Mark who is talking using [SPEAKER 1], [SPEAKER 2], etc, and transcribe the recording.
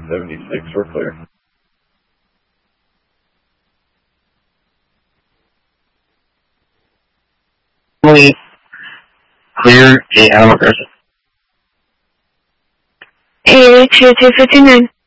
[SPEAKER 1] 76, we're clear.
[SPEAKER 2] Clear, 8 Animal Crescent.
[SPEAKER 3] 88259.